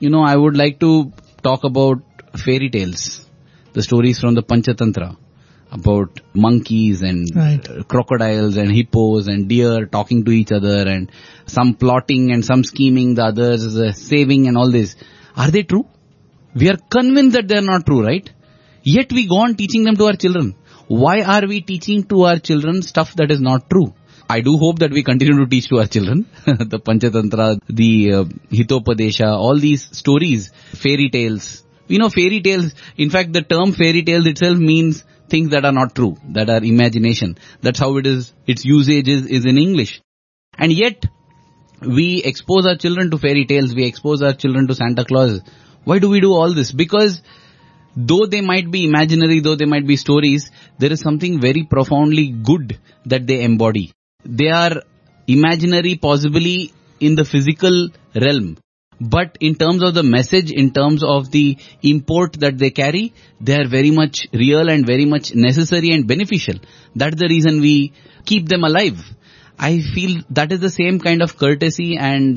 I would like to talk about fairy tales, the stories from the Panchatantra, about monkeys and crocodiles and hippos and deer talking to each other and some plotting and some scheming, the others saving and all this. Are they true? We are convinced that they are not true, right? Yet we go on teaching them to our children. Why are we teaching to our children stuff that is not true? I do hope that we continue to teach to our children the Panchatantra, the Hitopadesha, all these stories, fairy tales. Fairy tales, in fact the term fairy tales itself means things that are not true, that are imagination. That's how it is, its usage is in English. And yet, we expose our children to fairy tales, we expose our children to Santa Claus. Why do we do all this? Because though they might be imaginary, though they might be stories, there is something very profoundly good that they embody. They are imaginary possibly in the physical realm. But in terms of the message, in terms of the import that they carry, they are very much real and very much necessary and beneficial. That's the reason we keep them alive. I feel that is the same kind of courtesy and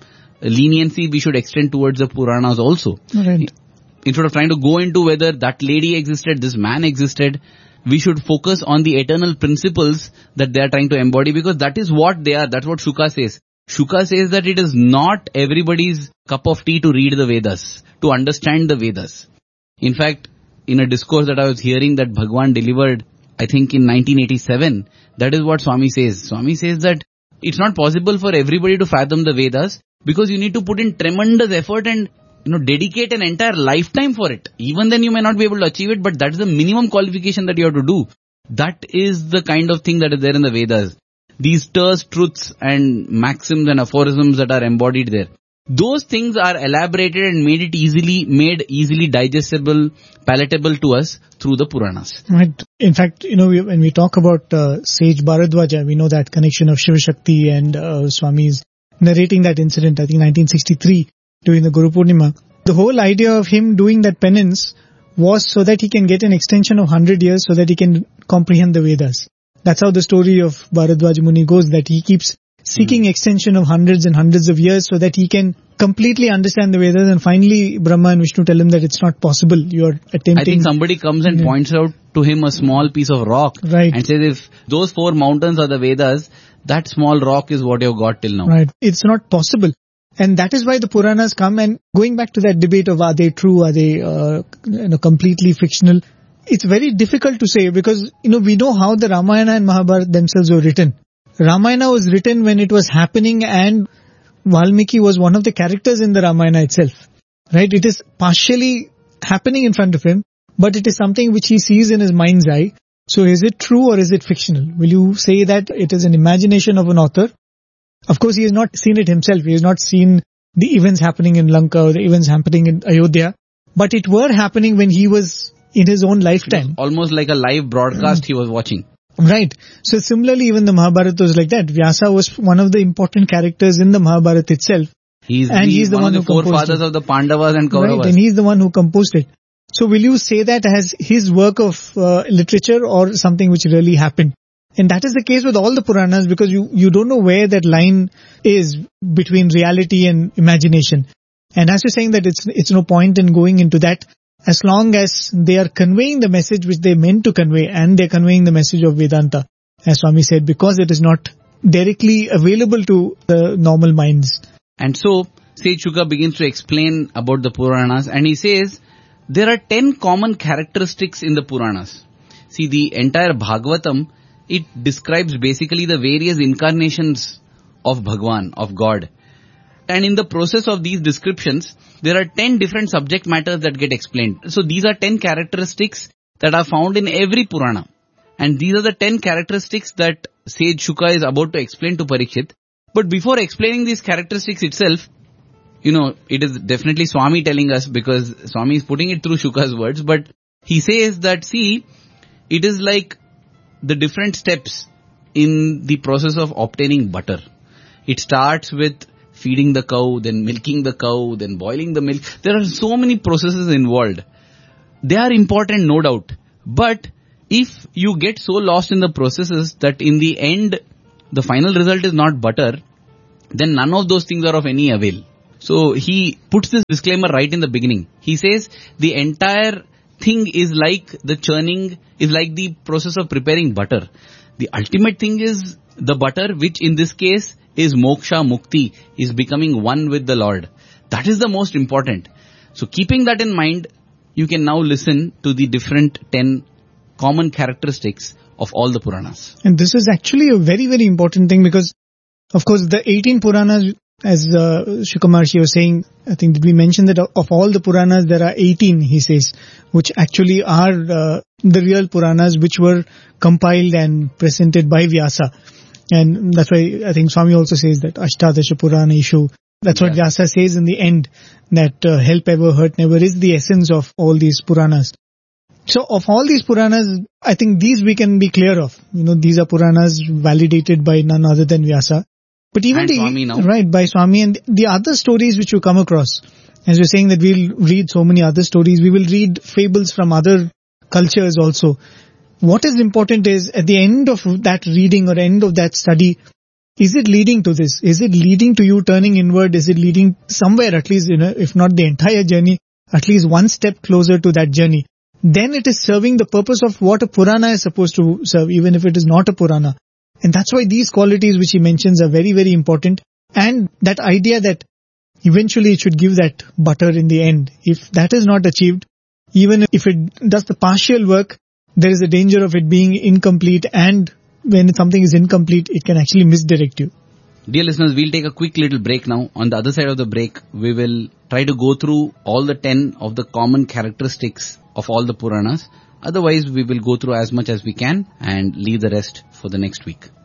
leniency we should extend towards the Puranas also. Right. Instead of trying to go into whether that lady existed, this man existed, we should focus on the eternal principles that they are trying to embody, because that is what they are. That's what Shuka says. Shuka says that it is not everybody's cup of tea to read the Vedas, to understand the Vedas. In fact, in a discourse that I was hearing that Bhagwan delivered, I think in 1987, that is what Swami says. Swami says that it's not possible for everybody to fathom the Vedas, because you need to put in tremendous effort and dedicate an entire lifetime for it. Even then you may not be able to achieve it, but that's the minimum qualification that you have to do. That is the kind of thing that is there in the Vedas. These terse truths and maxims and aphorisms that are embodied there. Those things are elaborated and made easily digestible, palatable to us through the Puranas. Right. In fact, when we talk about sage Bharadwaja, we know that connection of Shiva Shakti and Swami's narrating that incident, I think 1963, during the Guru Purnima. The whole idea of him doing that penance was so that he can get an extension of 100 years so that he can comprehend the Vedas. That's how the story of Bharadwaja Muni goes, that he keeps seeking extension of hundreds and hundreds of years so that he can completely understand the Vedas, and finally Brahma and Vishnu tell him that it's not possible. You're attempting. I think somebody comes and points out to him a small piece of rock, right, and says if those 4 mountains are the Vedas, that small rock is what you've got till now. Right. It's not possible. And that is why the Puranas come, and going back to that debate of are they true, are they completely fictional, it's very difficult to say, because we know how the Ramayana and Mahabharata themselves were written. Ramayana was written when it was happening, and Valmiki was one of the characters in the Ramayana itself. Right? It is partially happening in front of him, but it is something which he sees in his mind's eye. So is it true or is it fictional? Will you say that it is an imagination of an author? Of course, he has not seen it himself. He has not seen the events happening in Lanka or the events happening in Ayodhya. But it were happening when he was in his own lifetime. Almost like a live broadcast he was watching. Right. So similarly, even the Mahabharata was like that. Vyasa was one of the important characters in the Mahabharata itself. He's the one of the forefathers of the Pandavas and Kauravas. Right, and he's the one who composed it. So will you say that as his work of literature or something which really happened? And that is the case with all the Puranas, because you don't know where that line is between reality and imagination. And as you're saying that it's no point in going into that, as long as they are conveying the message which they meant to convey, and they're conveying the message of Vedanta, as Swami said, because it is not directly available to the normal minds. And so, Sage Shuka begins to explain about the Puranas, and he says, there are 10 common characteristics in the Puranas. See, the entire Bhagavatam, it describes basically the various incarnations of Bhagwan, of God. And in the process of these descriptions, there are 10 different subject matters that get explained. So these are 10 characteristics that are found in every Purana. And these are the 10 characteristics that Sage Shuka is about to explain to Parikshit. But before explaining these characteristics itself, it is definitely Swami telling us, because Swami is putting it through Shuka's words. But he says that, see, it is like the different steps in the process of obtaining butter. It starts with feeding the cow, then milking the cow, then boiling the milk. There are so many processes involved. They are important, no doubt. But if you get so lost in the processes that in the end, the final result is not butter, then none of those things are of any avail. So he puts this disclaimer right in the beginning. He says the entire thing is like the churning, is like the process of preparing butter. The ultimate thing is the butter, which in this case is moksha, mukti, is becoming one with the Lord. That is the most important. So keeping that in mind, you can now listen to the different 10 common characteristics of all the Puranas. And this is actually a very, very important thing because, of course, the 18 Puranas, as Shukamarshi was saying, I think did we mention that of all the Puranas, there are 18, he says, which actually are the real Puranas which were compiled and presented by Vyasa. And that's why I think Swami also says that Ashtadasha Purana issue. That's what Vyasa says in the end, that help ever, hurt never is the essence of all these Puranas. So of all these Puranas, I think these we can be clear of. These are Puranas validated by none other than Vyasa. But even Swami now. Right, by Swami, and the other stories which you come across, as you're saying that we'll read so many other stories, we will read fables from other cultures also. What is important is at the end of that reading or end of that study, is it leading to this? Is it leading to you turning inward? Is it leading somewhere, at least, if not the entire journey, at least one step closer to that journey? Then it is serving the purpose of what a Purana is supposed to serve, even if it is not a Purana. And that's why these qualities which he mentions are very, very important. And that idea that eventually it should give that butter in the end. If that is not achieved, even if it does the partial work, there is a danger of it being incomplete. And when something is incomplete, it can actually misdirect you. Dear listeners, we'll take a quick little break now. On the other side of the break, we will try to go through all the 10 of the common characteristics of all the Puranas. Otherwise, we will go through as much as we can and leave the rest for the next week.